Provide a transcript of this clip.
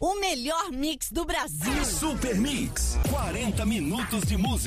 o melhor mix do Brasil. Super Mix, 40 minutos de música.